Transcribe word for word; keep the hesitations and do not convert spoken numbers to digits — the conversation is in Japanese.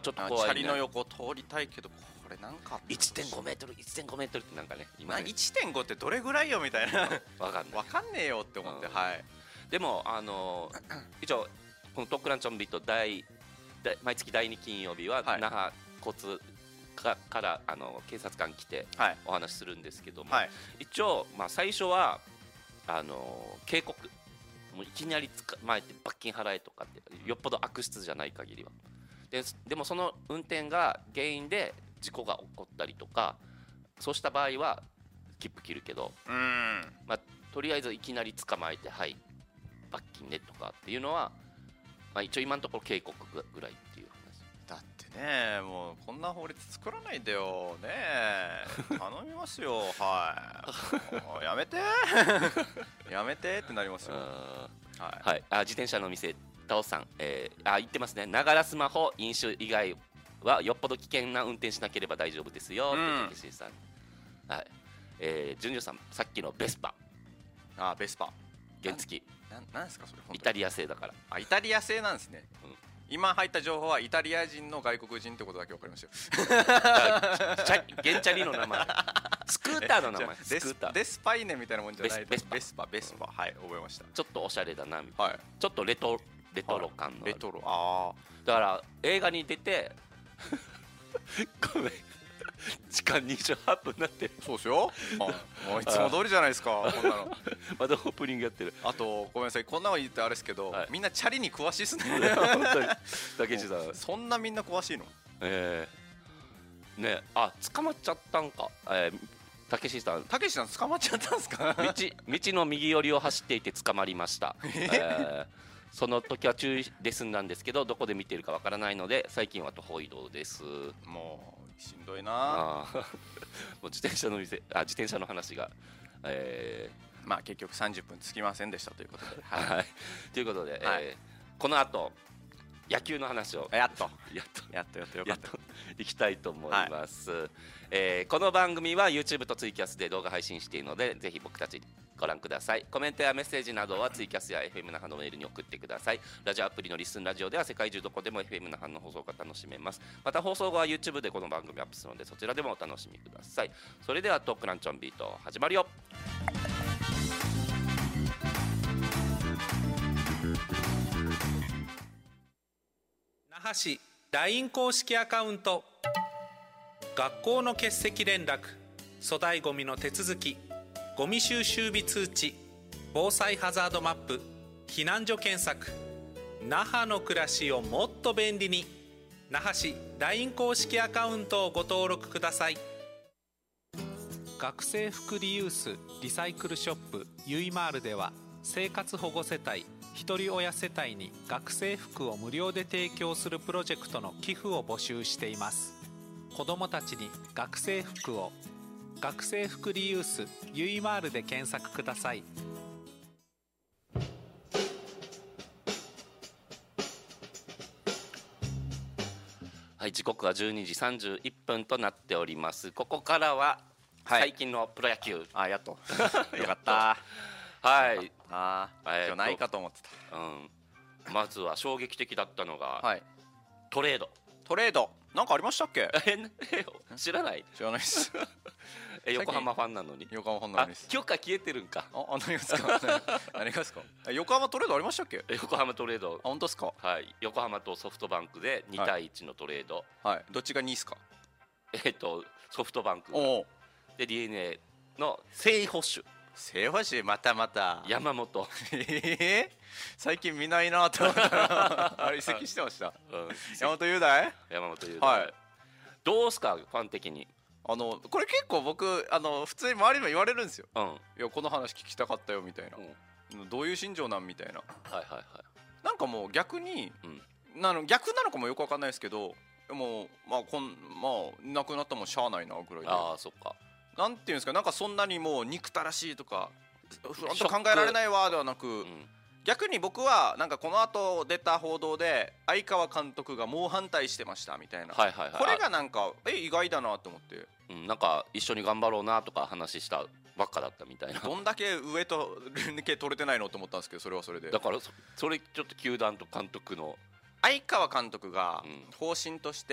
ちょっと怖い、ね、 チャリの横通りたいけどこれなんかいってんごメートル いってんごメートルってなんかね今ね いってんご ってどれぐらいよみたいなわかんないわかんねえよって思って、 うん、 はいでもあのー、一応このトックランチョンビット第毎月だいに金曜日は、はい、那覇交通かからあの警察官来てお話しするんですけども、はい、一応、まあ、最初はあの警告もういきなり捕まえて罰金払えとかってよっぽど悪質じゃない限りは で, でもその運転が原因で事故が起こったりとかそうした場合は切符切るけど、 うん、 まあ、とりあえずいきなり捕まえてはい罰金ねとかっていうのは、まあ、一応今のところ警告ぐらいっていう話だってねもうこんな法律作らないでよね頼みますよはいやめてやめてってなりますよ、 はい、はい、あ自転車の店タオさん、えー、あ言ってますねながらスマホ飲酒以外はよっぽど危険な運転しなければ大丈夫ですよ、うん、って竹さん、はいえー、ジュニオさんさっきのベスパあベスパ原付ななんですかそれイタリア製だからあイタリア製なんですね、うん、今入った情報はイタリア人の外国人ってことだけ分かりましたよ原チャリの名前スクーターの名前スクーターデスパイネみたいなもんじゃないベスパベスパベスパ、うん、はい覚えましたちょっとおしゃれだなみたいな、はい、ちょっとレトレトロ感のある、 レトロあだから映画に出てごめん時間にじゅうはっぷんになってるそうですよもういつも通りじゃないですかこんなのまだオープニングやってるあとごめんなさいこんなの言ってあれですけど、はい、みんなチャリに詳しいですね本当に竹内さんそんなみんな詳しいのええー、ねあ捕まっちゃったんかえーたけしさんたけしさん捕まっちゃったんですか道道の右寄りを走っていて捕まりましたえーその時は注意レッスンなんですけどどこで見ているかわからないので最近は徒歩移動ですもうしんどいなあもう自転車の店あ自転車の話が、えー、まあ結局さんじゅっぷんつきませんでしたということではい、ということで、はいえー、この後野球の話をやっとやっとやっとやっとよかったいきたいと思います、はいえー、この番組は YouTube とツイキャスで動画配信しているのでぜひ僕たちご覧ください。コメントやメッセージなどはツイキャスや エフエム 那覇のメールに送ってください。ラジオアプリのリスンラジオでは世界中どこでも エフエム 那覇の放送が楽しめます。また放送後は YouTube でこの番組アップするのでそちらでもお楽しみください。それではトークランチョンビート始まるよ。 那覇市 ライン 公式アカウント学校の欠席連絡粗大ごみの手続きゴミ収集日通知防災ハザードマップ避難所検索那覇の暮らしをもっと便利に那覇市 ライン 公式アカウントをご登録ください。学生服リユースリサイクルショップゆいまーるでは生活保護世帯ひとり親世帯に学生服を無料で提供するプロジェクトの寄付を募集しています。子どもたちに学生服を学生服リユースゆいまーるで検索ください。 はい、時刻はじゅうにじさんじゅういっぷんとなっております。ここからは最近のプロ野球、 はい、あやっとよかったはいああ今日ないかと思ってた、 うん、まずは衝撃的だったのが、 はい、 トレードトレードなんかありましたっけ知らない知らないですえ横浜ファンなのに横浜ファンなのにです許可消えてるんかあ、あ何がですか何がですか横浜トレードありましたっけ横浜トレードあ本当ですかはい横浜とソフトバンクでにたいいちのトレードはい、はい、どっちがにですかえっとソフトバンクがで ディーエヌエー の正捕手正捕手またまた山本えー、最近見ないなと思ったらあれ移籍してました、うん、山本雄大山本雄大、はい、どうすかファン的にあのこれ結構僕あの普通に周りにも言われるんですよ、うん、いやこの話聞きたかったよみたいな、うん、どういう心情なんみたいなはいはいはいなんかもう逆に、うん、なの逆なのかもよく分かんないですけどもうまあこんまあ亡くなったもんしゃあないなぐらいでああそっかなんていうんですかなんかそんなにもう憎たらしいとかフロント考えられないわではなく、うん、逆に僕はなんかこの後出た報道で相川監督が猛反対してましたみたいな、はいはいはい、これがなんかえ意外だなと思って、 うん、なんか一緒に頑張ろうなとか話したばっかだったみたいなどんだけ上と抜け取れてないのと思ったんですけどそれはそれでだから そ, それちょっと球団と監督の相川監督が方針として